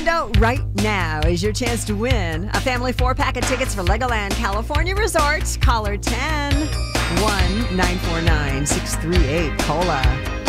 Right now is your chance to win a family 4-pack of tickets for Legoland California Resort. Caller 10 1-949-638 COLA.